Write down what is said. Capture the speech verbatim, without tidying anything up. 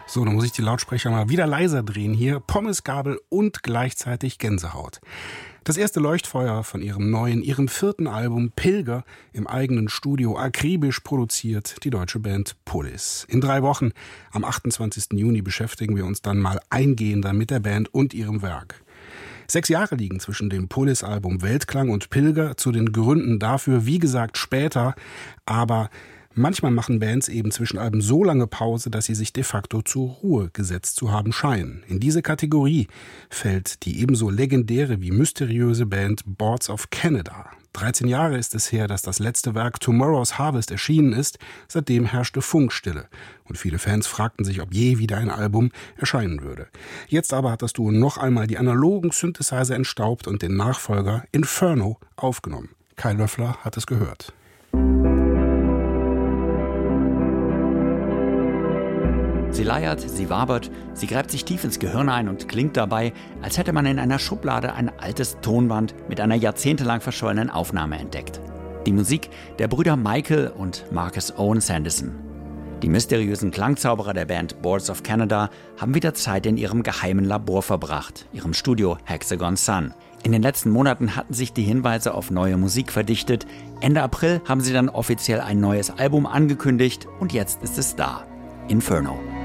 So, dann muss ich die Lautsprecher mal wieder leiser drehen hier. Pommesgabel und gleichzeitig Gänsehaut. Das erste Leuchtfeuer von ihrem neuen, ihrem vierten Album Pilger im eigenen Studio akribisch produziert die deutsche Band Polis. In drei Wochen, am achtundzwanzigsten Juni, beschäftigen wir uns dann mal eingehender mit der Band und ihrem Werk. Sechs Jahre liegen zwischen dem Polis-Album Weltklang und Pilger. Zu den Gründen dafür, wie gesagt, später. Aber manchmal machen Bands eben zwischen Alben so lange Pause, dass sie sich de facto zur Ruhe gesetzt zu haben scheinen. In diese Kategorie fällt die ebenso legendäre wie mysteriöse Band Boards of Canada. dreizehn Jahre ist es her, dass das letzte Werk Tomorrow's Harvest erschienen ist. Seitdem herrschte Funkstille. Und viele Fans fragten sich, ob je wieder ein Album erscheinen würde. Jetzt aber hat das Duo noch einmal die analogen Synthesizer entstaubt und den Nachfolger Inferno aufgenommen. Kai Löffler hat es gehört. Sie leiert, sie wabert, sie gräbt sich tief ins Gehirn ein und klingt dabei, als hätte man in einer Schublade ein altes Tonband mit einer jahrzehntelang verschollenen Aufnahme entdeckt. Die Musik der Brüder Michael und Marcus Owen Sanderson. Die mysteriösen Klangzauberer der Band Boards of Canada haben wieder Zeit in ihrem geheimen Labor verbracht, ihrem Studio Hexagon Sun. In den letzten Monaten hatten sich die Hinweise auf neue Musik verdichtet. Ende April haben sie dann offiziell ein neues Album angekündigt und jetzt ist es da. Inferno.